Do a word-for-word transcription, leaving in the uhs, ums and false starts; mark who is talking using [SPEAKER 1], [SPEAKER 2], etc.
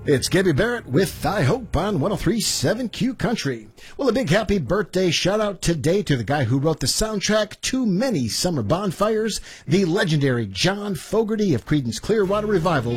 [SPEAKER 1] It's Gabby Barrett with I Hope on one oh three point seven Q Country. Well, a big happy birthday shout out today to the guy who wrote the soundtrack to many summer bonfires, the legendary John Fogerty of Creedence Clearwater Revival,